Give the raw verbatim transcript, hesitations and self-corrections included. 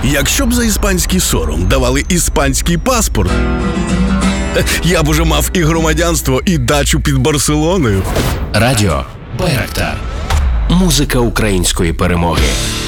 Якщо б за іспанський сором давали іспанський паспорт, я б уже мав і громадянство, і дачу під Барселоною. Радіо Байрактар. Музика української перемоги.